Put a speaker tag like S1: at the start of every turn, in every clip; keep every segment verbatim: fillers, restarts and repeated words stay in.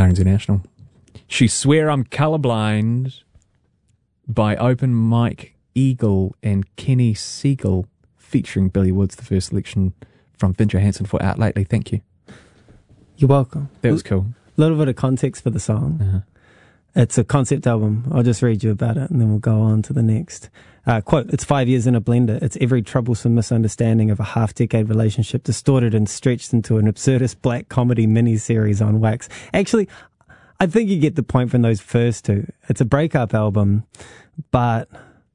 S1: Guitar International. She Swear I'm Colorblind by Open Mike Eagle and Kenny Siegel, featuring Billy Woods, the first selection from Vin Johansson for Out Lately. Thank you.
S2: You're welcome.
S1: That was cool.
S2: A little bit of context for the song.
S1: Uh-huh.
S2: It's a concept album. I'll just read you about it and then we'll go on to the next. Uh, quote, it's five years in a blender. It's every troublesome misunderstanding of a half-decade relationship distorted and stretched into an absurdist black comedy mini-series on wax. Actually, I think you get the point from those first two. It's a breakup album, but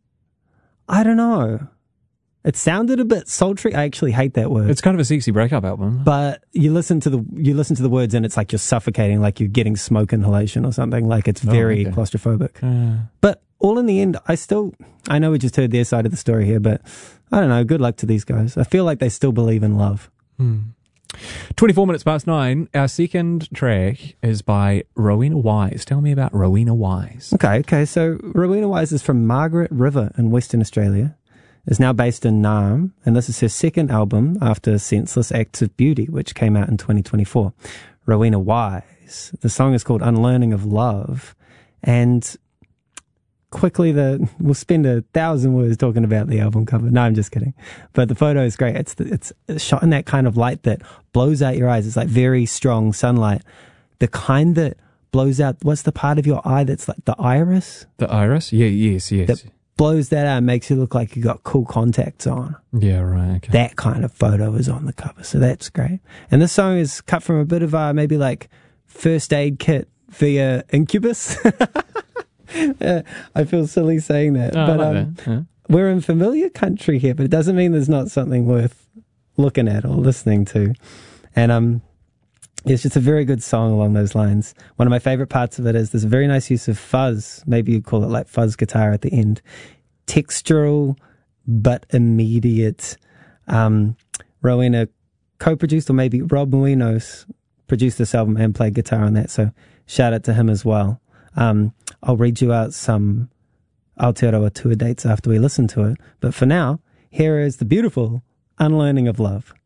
S2: I don't know. It sounded a bit sultry. I actually hate that word.
S1: It's kind of a sexy breakup album.
S2: But you listen to the you listen to the words and it's like you're suffocating, like you're getting smoke inhalation or something. Like it's very
S1: oh, okay.
S2: claustrophobic.
S1: Uh.
S2: But all in the end, I still, I know we just heard their side of the story here, but I don't know. Good luck to these guys. I feel like they still believe in love.
S1: Hmm. twenty-four minutes past nine. Our second track is by Rowena Wise. Tell me about Rowena Wise.
S2: Okay, okay. So Rowena Wise is from Margaret River in Western Australia. Is now based in Naarm, and this is her second album after Senseless Acts of Beauty, which came out in twenty twenty-four. Rowena Wise. The song is called Unlearning of Love, and quickly the we'll spend a thousand words talking about the album cover. No, I'm just kidding. But the photo is great. It's it's shot in that kind of light that blows out your eyes. It's like very strong sunlight. The kind that blows out, what's the part of your eye that's like the iris?
S1: The iris? Yeah, yes, yes.
S2: That blows that out and makes you look like you got cool contacts on.
S1: Yeah, right. Okay.
S2: That kind of photo is on the cover, so that's great. And this song is cut from a bit of uh, maybe like first aid kit via Incubus. uh, I feel silly saying that,
S1: oh,
S2: but
S1: I
S2: um,
S1: like that. Yeah.
S2: We're in familiar country here, but it doesn't mean there's not something worth looking at or listening to. And um, it's just a very good song along those lines. One of my favorite parts of it is there's a very nice use of fuzz. Maybe you'd call it like fuzz guitar at the end. Textural, but immediate. Um, Rowena co-produced, or maybe Rob Muinos produced this album and played guitar on that. So shout out to him as well. Um, I'll read you out some Aotearoa tour dates after we listen to it. But for now, here is the beautiful Unlearning of Love.